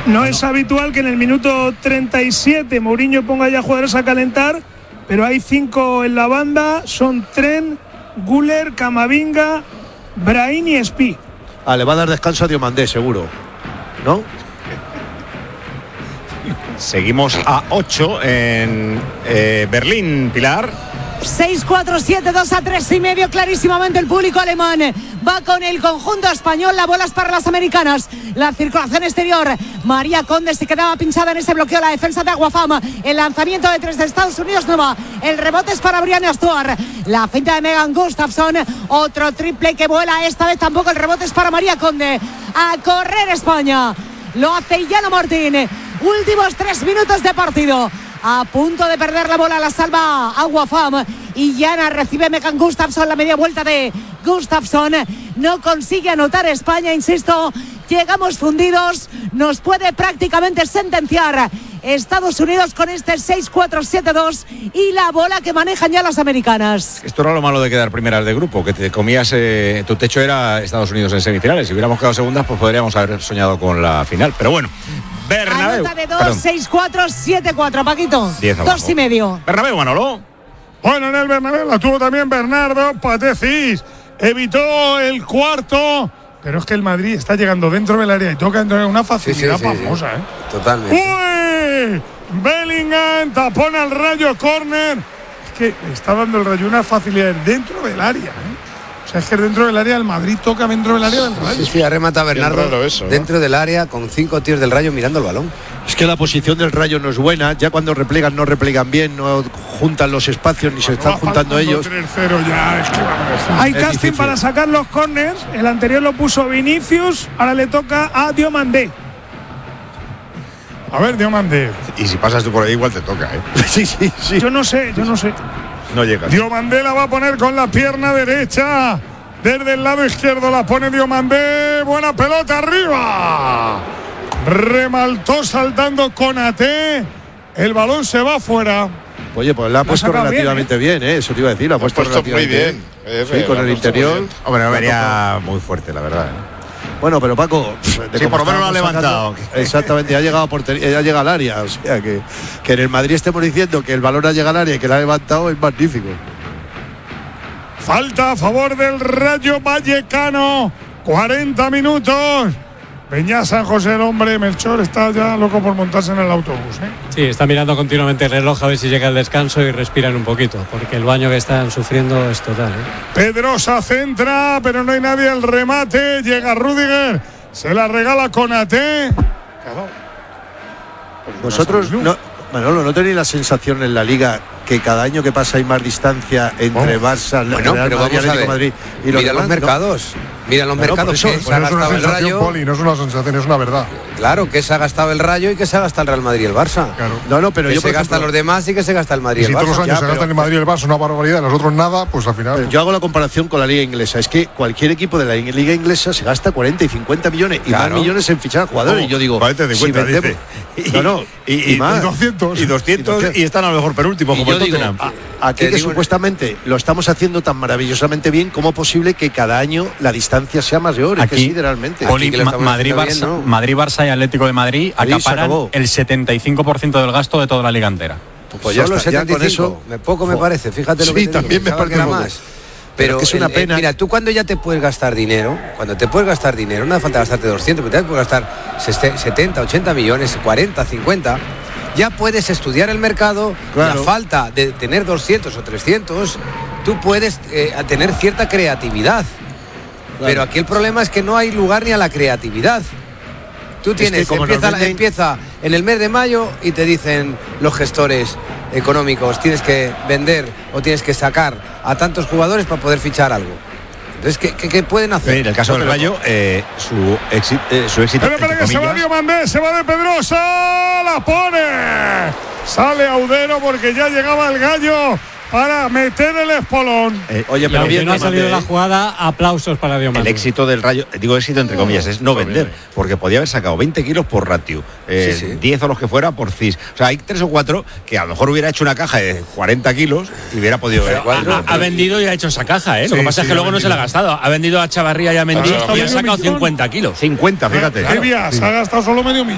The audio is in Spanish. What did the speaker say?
No es habitual que en el minuto 37 Mourinho ponga ya jugadores a calentar, pero hay 5 en la banda, son Trent, Güler, Camavinga, Brahim y Spi. Le va a dar descanso a Diomandé, seguro, ¿no? Seguimos a 8 en Berlín, Pilar. 6-4-7, 2-3,5, clarísimamente el público alemán va con el conjunto español. La bola es para las americanas, la circulación exterior. María Conde se quedaba pinchada en ese bloqueo, la defensa de Aguafam. El lanzamiento de 3 de Estados Unidos no va, el rebote es para Brianna Stuart, la finta de Megan Gustafsson, otro triple que vuela, esta vez tampoco, el rebote es para María Conde. A correr España, lo hace Llano Martín. Últimos 3 minutos de partido. A punto de perder la bola, la salva Aguafam y Llana recibe Megan Gustafsson, la media vuelta de Gustafsson. No consigue anotar España, insisto, llegamos fundidos, nos puede prácticamente sentenciar Estados Unidos con este 6-4-7-2 y la bola que manejan ya las americanas. Esto era lo malo de quedar primeras de grupo, que te comías, tu techo era Estados Unidos en semifinales. Si hubiéramos quedado segundas, pues podríamos haber soñado con la final, pero bueno. Bernabéu. Anota de 2, 6-4, 7-4, Paquito. 2,5. Bernabéu, Manolo. Bueno, en el Bernabéu la tuvo también Bernardo Patecis. Evitó el cuarto. Pero es que el Madrid está llegando dentro del área y toca entrar en una facilidad famosa, ¿eh? Totalmente. ¡Uy! Bellingham tapona al Rayo, córner. Es que está dando el Rayo una facilidad dentro del área, ¿eh? O sea, es que dentro del área el Madrid toca dentro del área del Rayo. Sí, remata Bernardo eso, ¿no? Dentro del área con 5 tíos del Rayo mirando el balón. Es que la posición del Rayo no es buena. Ya cuando replegan no replegan bien, no juntan los espacios ni se están juntando ellos. 3-0 ya, es que hay casting difícil para sacar los corners. El anterior lo puso Vinicius, ahora le toca a Diomandé. A ver, Diomandé. Y si pasas tú por ahí igual te toca, ¿eh? Sí. Yo no sé. No llega. Diomandé la va a poner con la pierna derecha. Desde el lado izquierdo la pone Diomandé. Buena pelota arriba. Remaltó saltando Konaté. El balón se va fuera. Oye, pues la ha puesto relativamente bien, ¿eh? Eso te iba a decir, la ha puesto relativamente muy bien. Sí, con el interior. Hombre, no vería muy fuerte, la verdad. Bueno, pero Paco, sí, por lo menos lo ha levantado. Exactamente, ha llegado ya llega al área. O sea, que en el Madrid estemos diciendo que el balón ha llegado al área y que la ha levantado es magnífico. Falta a favor del Rayo Vallecano. 40 minutos. Peña San José, el hombre, Melchor está ya loco por montarse en el autobús, ¿eh? Sí, está mirando continuamente el reloj a ver si llega el descanso y respiran un poquito, porque el baño que están sufriendo es total, ¿eh? Pedrosa centra, pero no hay nadie, el remate, llega Rüdiger, se la regala Konaté. Vosotros Manolo, ¿no tenéis la sensación en la Liga que cada año que pasa hay más distancia entre Barça, Real Madrid, Atlético de Madrid y los demás? Los mercados. Mira los mercados, que se ha gastado el Rayo. Poli, no es una sensación, es una verdad. Claro, que se ha gastado el Rayo y que se ha gastado el Real Madrid y el Barça. Claro. No, pero que se gastan los demás y que se gasta el Madrid y el Barça. Si todos los años se gastan el Madrid y el Barça una barbaridad, los otros nada, pues al final. Yo hago la comparación con la Liga Inglesa. Es que cualquier equipo de la Liga Inglesa se gasta 40 y 50 millones y más millones en fichar a jugadores. Y yo digo, 40, 50, si vendemos, y más. Y 200 y están a lo mejor penúltimos, como el Tottenham. Aquí que supuestamente lo estamos haciendo tan maravillosamente bien, ¿cómo es posible que cada año la distancia sea mayor? Es que sí, realmente. Madrid-Barça y Atlético de Madrid acaparan el 75% del gasto de toda la liga entera. Pues ya solo 75, con eso, poco me parece, fíjate lo que te también digo, me parece más. Pero es una pena. Mira, tú cuando ya te puedes gastar dinero, no hace falta gastarte 200, pero te puedes gastar 70, 80 millones, 40, 50, ya puedes estudiar el mercado. La falta de tener 200 o 300, tú puedes tener cierta creatividad. Pero aquí el problema es que no hay lugar ni a la creatividad. Tú tienes, empieza en el mes de mayo y te dicen los gestores económicos, tienes que vender o tienes que sacar a tantos jugadores para poder fichar algo. Entonces, ¿qué pueden hacer? En el caso del Rayo, su éxito. Pero que se va Diomandé, se va de Pedrosa, la pone. Sale Audero porque ya llegaba el Gallo para meter el espolón. Oye, pero bien, no ha salido la jugada, aplausos para Diomandé. El éxito del Rayo, digo éxito entre comillas, es no vender, porque podía haber sacado 20 kilos por ratio, 10 o los que fuera por CIS. O sea, hay 3 o 4 que a lo mejor hubiera hecho una caja de 40 kilos y hubiera podido ver. Ha vendido y ha hecho esa caja, ¿eh? Lo que pasa es que luego no se la ha gastado. Ha vendido a Chavarría y a Mendy y ha sacado 50 kilos. 50, fíjate. Se ha gastado solo medio millón.